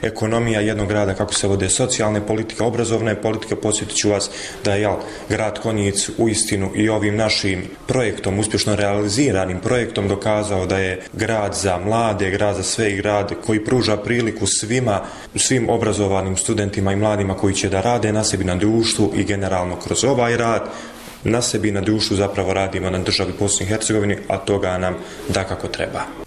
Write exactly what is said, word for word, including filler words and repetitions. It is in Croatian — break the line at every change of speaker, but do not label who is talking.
ekonomija jednog grada, kako se vode socijalne politike, obrazovne politike. Podsjetit ću vas da je jel, grad Konjic uistinu i ovim našim projektom, uspješno realiziranim projektom, dokazao da je grad za mlade, grad za sve i grad koji pruža priliku svima, svim obrazovanim studentima i mladima koji će da rade na sebi, na društvu i generalno kroz ovaj rad na sebi, na društvu zapravo radimo na državi Bosni i Hercegovini, a toga nam dakako treba.